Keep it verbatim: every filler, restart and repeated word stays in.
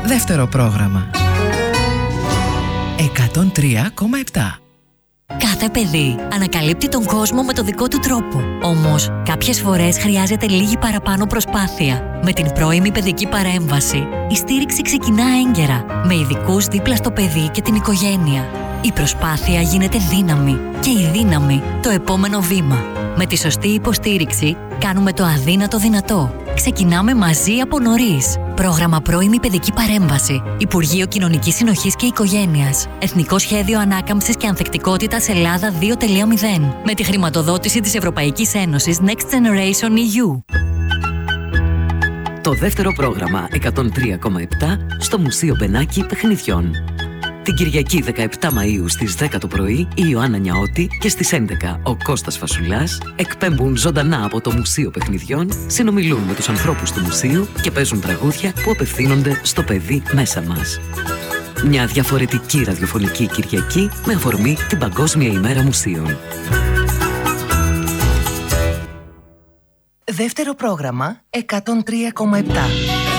Δεύτερο πρόγραμμα εκατόν τρία κόμμα επτά. Κάθε παιδί ανακαλύπτει τον κόσμο με το δικό του τρόπο. Όμως, κάποιες φορές χρειάζεται λίγη παραπάνω προσπάθεια. Με την πρώιμη παιδική παρέμβαση, η στήριξη ξεκινά έγκαιρα, με ειδικούς δίπλα στο παιδί και την οικογένεια. Η προσπάθεια γίνεται δύναμη και η δύναμη το επόμενο βήμα. Με τη σωστή υποστήριξη, κάνουμε το αδύνατο δυνατό. Ξεκινάμε μαζί από νωρίς. Πρόγραμμα Πρώιμη Παιδική Παρέμβαση. Υπουργείο Κοινωνικής Συνοχής και Οικογένειας. Εθνικό Σχέδιο Ανάκαμψης και Ανθεκτικότητας Ελλάδα δύο κόμμα μηδέν. Με τη χρηματοδότηση της Ευρωπαϊκής Ένωσης Next Generation ι γιου. Το δεύτερο πρόγραμμα εκατόν τρία κόμμα επτά στο Μουσείο Μπενάκη Παιχνιδιών. Την Κυριακή δεκαεπτά Μαΐου στις δέκα το πρωί η Ιωάννα Νιαώτη και στις έντεκα ο Κώστας Φασουλάς εκπέμπουν ζωντανά από το Μουσείο Παιχνιδιών, συνομιλούν με τους ανθρώπους του μουσείου και παίζουν τραγούδια που απευθύνονται στο παιδί μέσα μας. Μια διαφορετική ραδιοφωνική Κυριακή με αφορμή την Παγκόσμια ημέρα μουσείων. Δεύτερο πρόγραμμα εκατόν τρία κόμμα επτά.